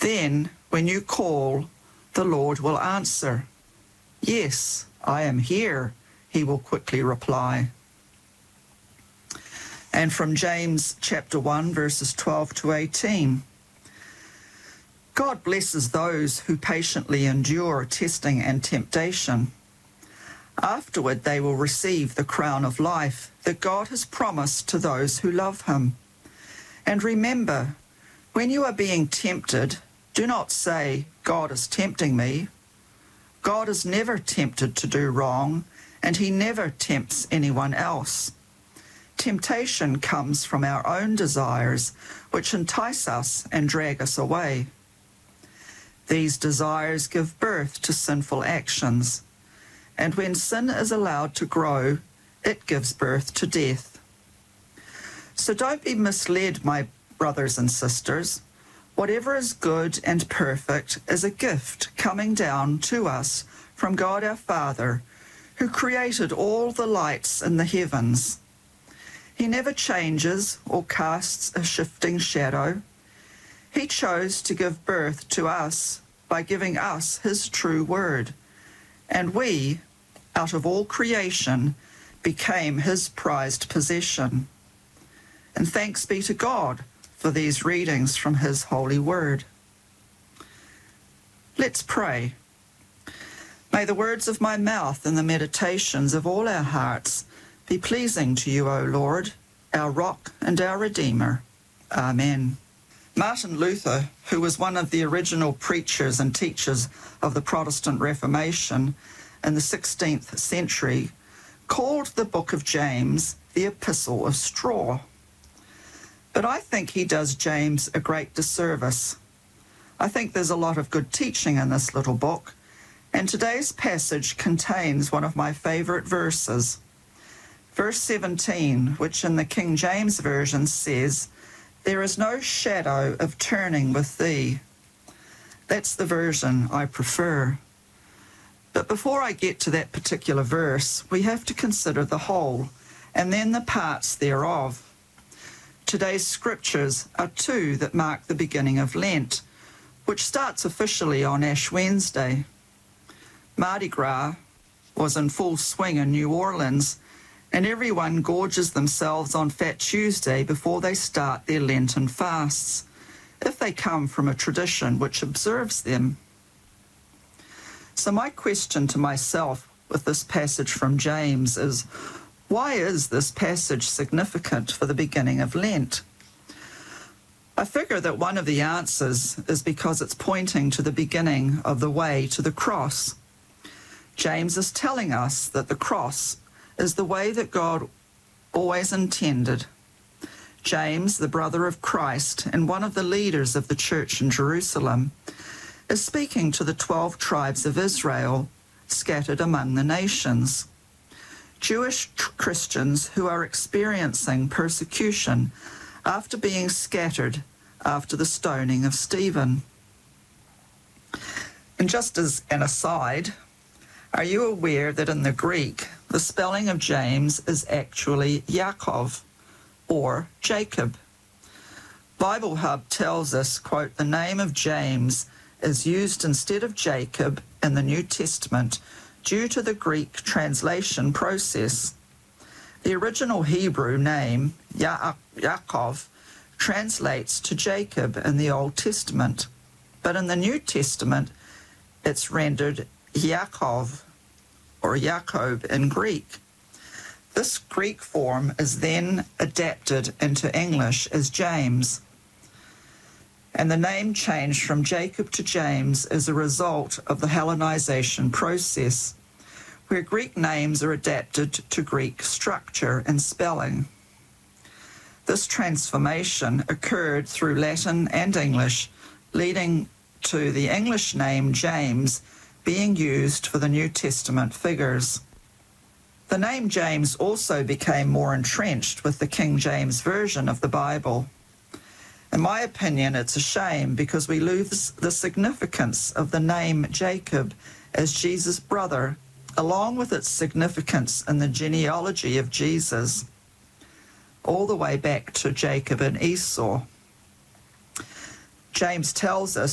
Then, when you call, the Lord will answer. Yes, I am here, he will quickly reply. And from James chapter 1, verses 12 to 18. God blesses those who patiently endure testing and temptation. Afterward, they will receive the crown of life that God has promised to those who love him. And remember, when you are being tempted, do not say, God is tempting me. God is never tempted to do wrong, and he never tempts anyone else. Temptation comes from our own desires, which entice us and drag us away. These desires give birth to sinful actions, and when sin is allowed to grow, it gives birth to death. So don't be misled, my brothers and sisters. Whatever is good and perfect is a gift coming down to us from God our Father, who created all the lights in the heavens. He never changes or casts a shifting shadow. He chose to give birth to us by giving us his true word, and we, out of all creation, became his prized possession. And thanks be to God for these readings from his holy word. Let's pray. May the words of my mouth and the meditations of all our hearts be pleasing to you, O Lord, our rock and our Redeemer. Amen. Martin Luther, who was one of the original preachers and teachers of the Protestant Reformation in the 16th century, called the book of James the Epistle of Straw. But I think he does James a great disservice. I think there's a lot of good teaching in this little book, and today's passage contains one of my favorite verses. Verse 17, which in the King James Version says, "There is no shadow of turning with thee." That's the version I prefer. But before I get to that particular verse, we have to consider the whole, and then the parts thereof. Today's scriptures are two that mark the beginning of Lent, which starts officially on Ash Wednesday. Mardi Gras was in full swing in New Orleans, and everyone gorges themselves on Fat Tuesday before they start their Lenten fasts, if they come from a tradition which observes them. So my question to myself with this passage from James is, why is this passage significant for the beginning of Lent? I figure that one of the answers is because it's pointing to the beginning of the way to the cross. James is telling us that the cross is the way that God always intended. James, the brother of Christ and one of the leaders of the church in Jerusalem, is speaking to the 12 tribes of Israel scattered among the nations. Jewish Christians who are experiencing persecution after being scattered after the stoning of Stephen. And just as an aside, are you aware that in the Greek, the spelling of James is actually Yaakov, or Jacob? Bible Hub tells us, quote, "The name of James is used instead of Jacob in the New Testament due to the Greek translation process. The original Hebrew name, Yaakov, translates to Jacob in the Old Testament, but in the New Testament, it's rendered Yaakov, or Jacob in Greek. This Greek form is then adapted into English as James. And the name change from Jacob to James is a result of the Hellenization process, where Greek names are adapted to Greek structure and spelling. This transformation occurred through Latin and English, leading to the English name James being used for the New Testament figures. The name James also became more entrenched with the King James Version of the Bible. In my opinion, it's a shame because we lose the significance of the name Jacob as Jesus' brother, along with its significance in the genealogy of Jesus, all the way back to Jacob and Esau. James tells us